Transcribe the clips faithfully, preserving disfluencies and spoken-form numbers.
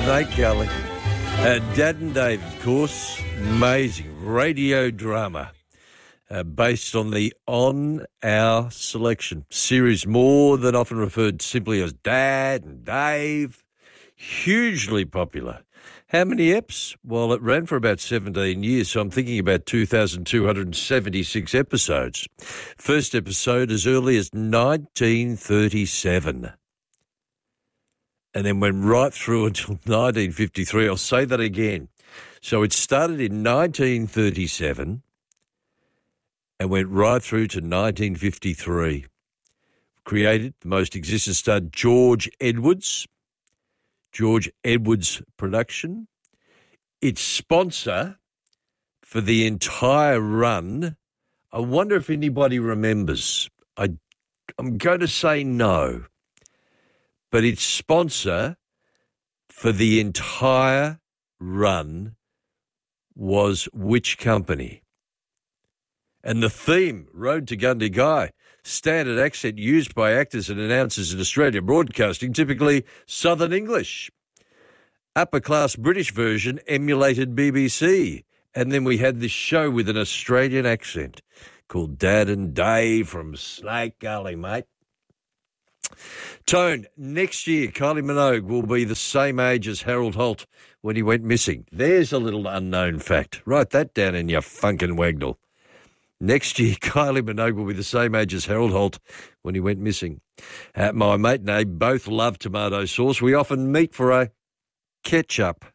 Snake Gully. Uh, Dad and Dave, of course, amazing radio drama uh, based on the On Our Selection series, more than often referred simply as Dad and Dave. Hugely popular. How many eps? Well, it ran for about seventeen years, so I'm thinking about two thousand two hundred seventy-six episodes. First episode as early as nineteen thirty-seven. And then went right through until nineteen fifty-three. I'll say that again. So it started in nineteen thirty-seven and went right through to nineteen fifty-three. Created, the most existent star, George Edwards. George Edwards production. Its sponsor for the entire run, I wonder if anybody remembers. I, I'm going to say no. But its sponsor for the entire run was which company? And the theme, Road to Gundagai, standard accent used by actors and announcers in Australian broadcasting, typically Southern English. Upper-class British version emulated B B C. And then we had this show with an Australian accent called Dad and Dave from Snake Gully, mate. Tone, next year Kylie Minogue will be the same age as Harold Holt when he went missing. There's a little unknown fact. Write that down in your funkin' wagnall. Next year, Kylie Minogue will be the same age as Harold Holt when he went missing. Uh, my mate and I both love tomato sauce. We often meet for a ketchup.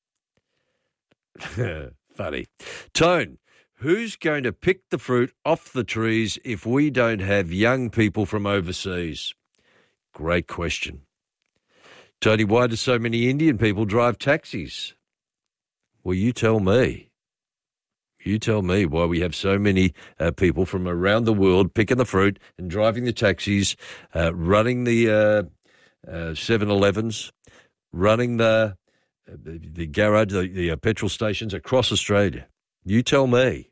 Funny. Tone, who's going to pick the fruit off the trees if we don't have young people from overseas? Great question. Tony, why do so many Indian people drive taxis? Well, you tell me. You tell me why we have so many uh, people from around the world picking the fruit and driving the taxis, uh, running the uh, uh, seven elevens, running the uh, the, the garage, the, the uh, petrol stations across Australia. You tell me.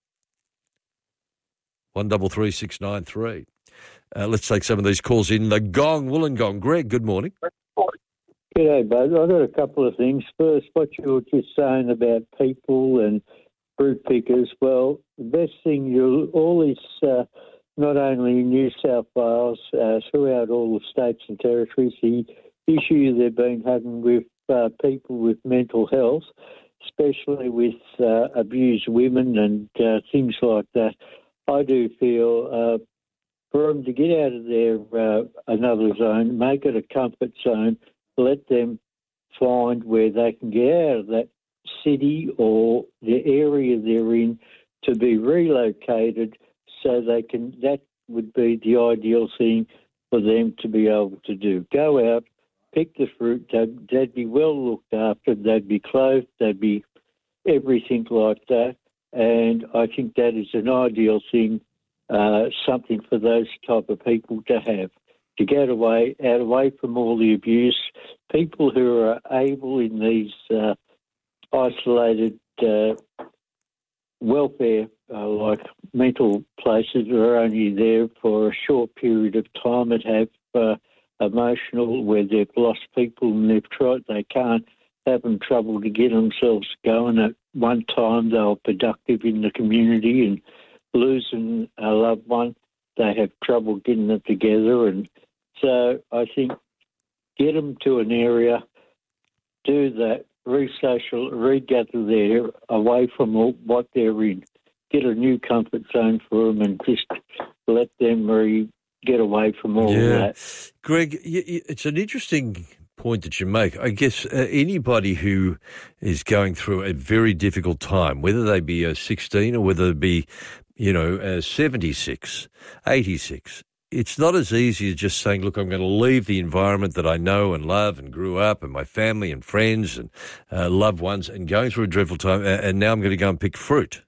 One double three six nine three. Uh, let's take some of these calls in. The Gong, Wollongong. Greg, good morning. G'day, bud. I've got a couple of things. First, what you were just saying about people and fruit pickers. Well, the best thing, you all this, uh, not only in New South Wales, uh, throughout all the states and territories, the issue they've been having with uh, people with mental health, especially with uh, abused women and uh, things like that. I do feel uh, for them to get out of their uh, another zone, make it a comfort zone, let them find where they can get out of that city or the area they're in to be relocated so they can, that would be the ideal thing for them to be able to do. Go out, pick the fruit, they'd, they'd be well looked after, they'd be clothed, they'd be everything like that. And I think that is an ideal thing, uh, something for those type of people to have, to get away, out away from all the abuse. People who are able in these uh, isolated uh, welfare, uh, like mental places, are only there for a short period of time and have uh, emotional, where they've lost people and they've tried, they can't, having trouble to get themselves going. At one time they were productive in the community, and losing a loved one, they have trouble getting it together. And so I think get them to an area, do that, re-social, regather there, away from all, what they're in. Get a new comfort zone for them and just let them re- get away from all yeah. that. Greg, it's an interesting point that you make. I guess uh, anybody who is going through a very difficult time, whether they be uh, sixteen or whether they be, you know, uh, seventy-six, eighty-six, it's not as easy as just saying, look, I'm going to leave the environment that I know and love and grew up and my family and friends and uh, loved ones and going through a dreadful time, uh, and now I'm going to go and pick fruit.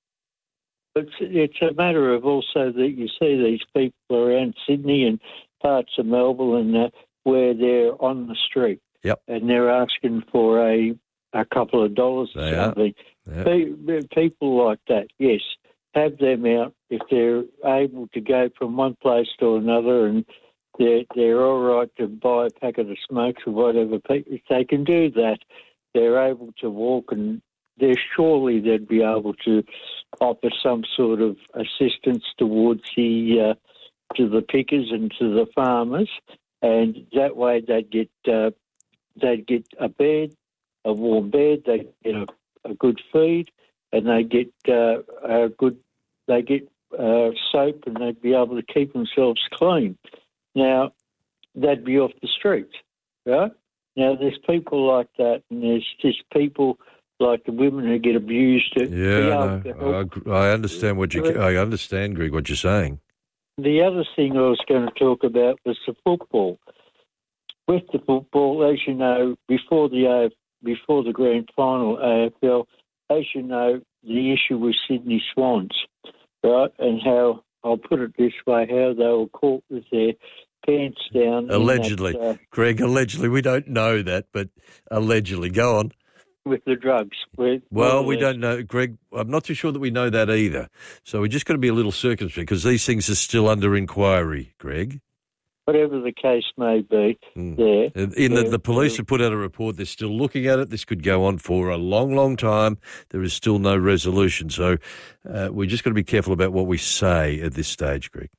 It's, it's a matter of also that you see these people around Sydney and parts of Melbourne and uh, where they're on the street. Yep. And they're asking for a, a couple of dollars or they something. Yep. Pe- people like that, yes, have them out if they're able to go from one place to another and they're, they're all right to buy a packet of smokes or whatever. If they can do that, they're able to walk, and they're surely they'd be able to offer some sort of assistance towards the uh, to the pickers and to the farmers, and that way they'd get uh, they'd get a bed, a warm bed, they get a, a good feed, and they get uh, a good they get uh, soap, and they'd be able to keep themselves clean. Now, they'd be off the streets, right? Now, there's people like that, and there's just people like the women who get abused. To Yeah, no, I, I understand what you. I understand, Greg, what you're saying. The other thing I was going to talk about was the football. With the football, as you know, before the A F, before the grand final A F L, as you know, the issue was Sydney Swans, right? And how, I'll put it this way, how they were caught with their pants down. Allegedly. That, uh, Greg, allegedly. We don't know that, but allegedly. Go on. With the drugs. With, well, we don't know. Greg, I'm not too sure that we know that either. So we just got to be a little circumspect because these things are still under inquiry, Greg. Whatever the case may be, mm. there. In the, the police have put out a report. They're still looking at it. This could go on for a long, long time. There is still no resolution. So uh, we just got to be careful about what we say at this stage, Greg.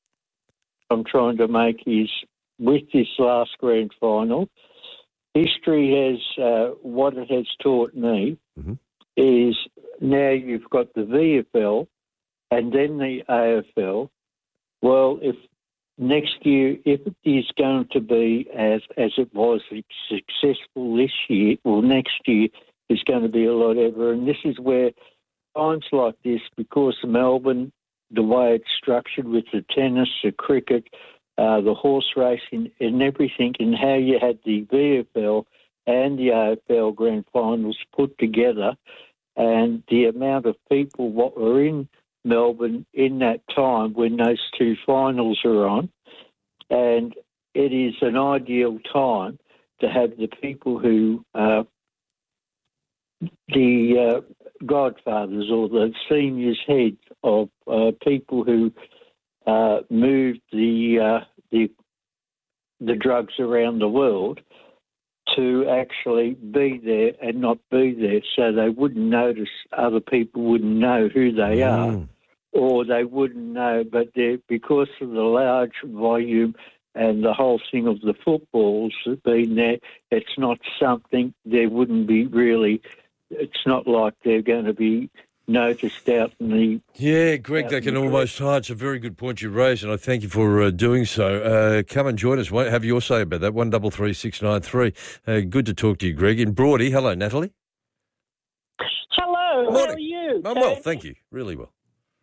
I'm trying to make is, with this last grand final, history has, uh, what it has taught me mm-hmm. is now you've got the V F L and then the A F L. Well, if next year, if it is going to be as as it was successful this year, well, next year is going to be a lot ever. And this is where times like this, because Melbourne, the way it's structured with the tennis, the cricket, uh, the horse racing and everything, and how you had the V F L and the A F L grand finals put together, and the amount of people what were in Melbourne in that time when those two finals are on, and it is an ideal time to have the people who, uh, the uh, godfathers or the seniors heads of uh, people who uh, moved the, uh, the the drugs around the world to actually be there and not be there, so they wouldn't notice, other people wouldn't know who they mm. are. Or they wouldn't know, but because of the large volume and the whole thing of the footballs being there, it's not something there wouldn't be really, it's not like they're going to be noticed out in the... Yeah, Greg, that can almost hide. It's a very good point you raised, and I thank you for uh, doing so. Uh, come and join us. Have your say about that, one double three six nine three. Uh, good to talk to you, Greg. In Broady, hello, Natalie. Hello, Morning. How are you? I'm well, thank you. Really well.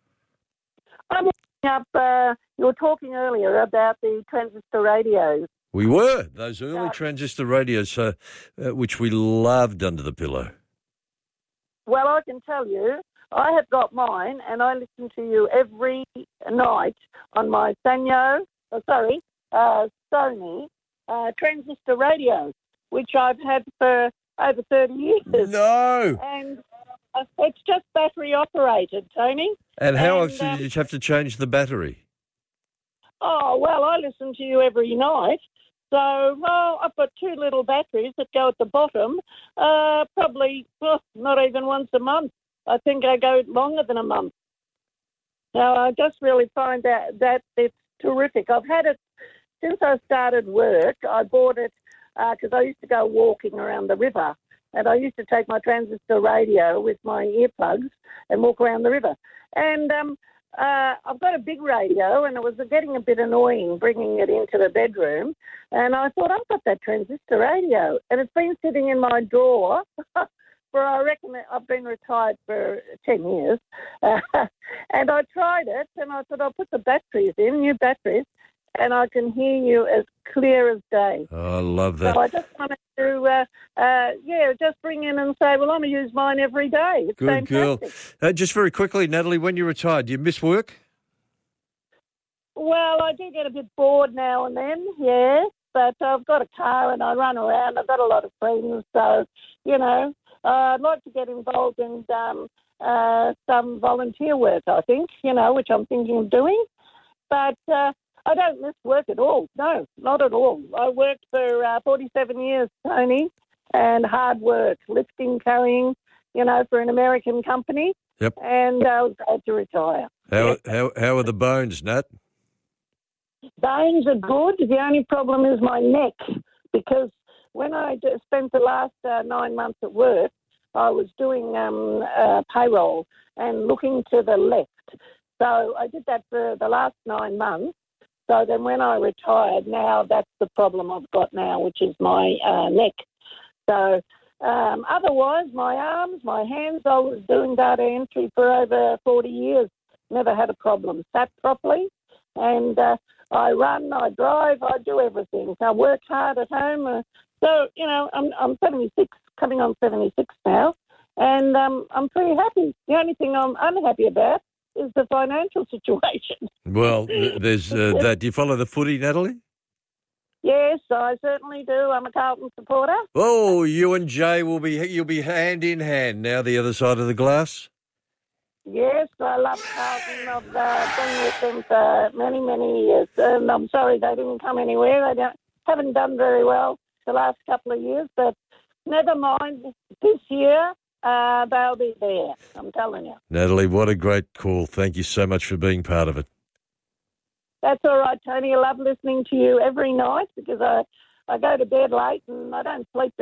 I'm looking up, uh, you were talking earlier about the transistor radios. We were, those early uh, transistor radios, uh, uh, which we loved under the pillow. Well, I can tell you, I have got mine, and I listen to you every night on my Sanyo, oh, sorry, uh, Sony uh, transistor radio, which I've had for over thirty years. No! And uh, it's just battery operated, Tony. And how and, often um, did you have to change the battery? Oh, well, I listen to you every night. So, well, I've got two little batteries that go at the bottom, uh, probably well, not even once a month. I think I go longer than a month. Now, I just really find that, that it's terrific. I've had it since I started work. I bought it because uh, I used to go walking around the river, and I used to take my transistor radio with my earplugs and walk around the river. And um, uh, I've got a big radio, and it was getting a bit annoying bringing it into the bedroom. And I thought, I've got that transistor radio, and it's been sitting in my drawer for, I reckon, I've been retired for ten years. Uh, and I tried it, and I thought, I'll put the batteries in, new batteries, and I can hear you as clear as day. Oh, I love that. So I just wanted to, uh, uh, yeah, just bring in and say, well, I'm going to use mine every day. It's Good girl. fantastic. Uh, just very quickly, Natalie, when you retired, do you miss work? Well, I do get a bit bored now and then, yes, but I've got a car and I run around. I've got a lot of friends, so, you know, uh, I'd like to get involved in um, uh, some volunteer work, I think, you know, which I'm thinking of doing. But... Uh, I don't miss work at all. No, not at all. I worked for uh, forty-seven years, Tony, and hard work, lifting, carrying, you know, for an American company. Yep. And I was glad to retire. How Yeah. how how are the bones, Nat? Bones are good. The only problem is my neck, because when I d- spent the last uh, nine months at work, I was doing um, uh, payroll and looking to the left. So I did that for the last nine months. So then when I retired, now that's the problem I've got now, which is my uh, neck. So um, otherwise, my arms, my hands, I was doing data entry for over forty years. Never had a problem. Sat properly, and uh, I run, I drive, I do everything. I work hard at home. Uh, so, you know, I'm, I'm seventy-six, coming on seventy-six now, and um, I'm pretty happy. The only thing I'm unhappy about is the financial situation. Well, th- there's uh, that. Do you follow the footy, Natalie? Yes, I certainly do. I'm a Carlton supporter. Oh, you and Jay will be you'll be hand in hand now. The other side of the glass. Yes, I love Carlton. I've uh, been with them for many, many years, and I'm sorry they didn't come anywhere. They don't, haven't done very well the last couple of years, but never mind. This year, uh, they'll be there, I'm telling you. Natalie, what a great call. Thank you so much for being part of it. That's all right, Tony. I love listening to you every night because I, I go to bed late and I don't sleep